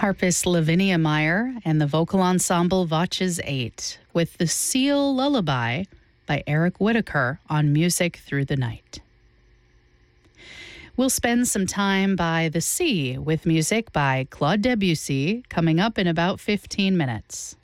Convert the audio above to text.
Harpist Lavinia Meyer and the vocal ensemble Voces 8 with The Seal Lullaby by Eric Whitacre on Music Through the Night. We'll spend some time by the sea with music by Claude Debussy coming up in about 15 minutes.